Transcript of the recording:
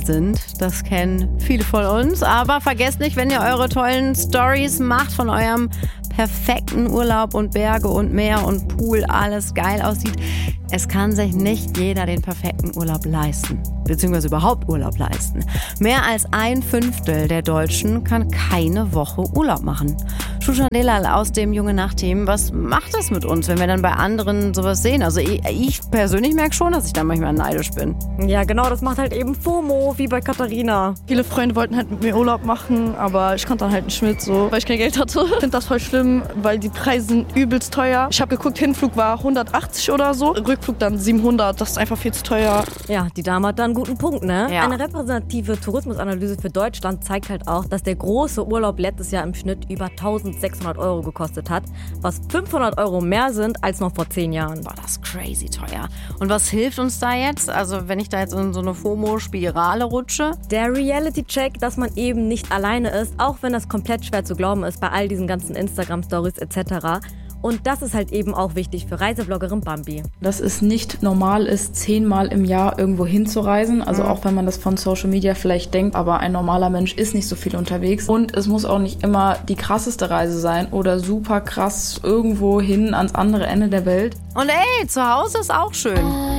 sind. Das kennen viele von uns. Aber vergesst nicht, wenn ihr eure tollen Stories macht von eurem perfekten Urlaub und Berge und Meer und Pool, alles geil aussieht. Es kann sich nicht jeder den perfekten Urlaub leisten, beziehungsweise überhaupt Urlaub leisten. Mehr als 1/5 der Deutschen kann keine Woche Urlaub machen. Shushan Delal aus dem Junge Nacht-Team, was macht das mit uns, wenn wir dann bei anderen sowas sehen? Also ich persönlich merke schon, dass ich da manchmal neidisch bin. Ja genau, das macht halt eben FOMO, wie bei Katharina. Viele Freunde wollten halt mit mir Urlaub machen, aber ich konnte dann halt nicht mit, so, weil ich kein Geld hatte. Ich finde das voll schlimm, weil die Preise sind übelst teuer. Ich habe geguckt, Hinflug war 180 oder so, Rückflug dann 700, das ist einfach viel zu teuer. Ja, die Dame hat da einen guten Punkt, ne? Ja. Eine repräsentative Tourismusanalyse für Deutschland zeigt halt auch, dass der große Urlaub letztes Jahr im Schnitt über 1.600 € gekostet hat, was 500 € mehr sind als noch vor 10 Jahren. Boah, das ist crazy teuer. Und was hilft uns da jetzt? Also wenn ich da jetzt in so eine FOMO-Spirale rutsche? Der Reality-Check, dass man eben nicht alleine ist, auch wenn das komplett schwer zu glauben ist bei all diesen ganzen Instagram-Stories etc. Und das ist halt eben auch wichtig für Reisebloggerin Bambi. Dass es nicht normal ist, 10-mal im Jahr irgendwo hinzureisen. Also auch wenn man das von Social Media vielleicht denkt, aber ein normaler Mensch ist nicht so viel unterwegs. Und es muss auch nicht immer die krasseste Reise sein oder super krass irgendwo hin ans andere Ende der Welt. Und ey, zu Hause ist auch schön.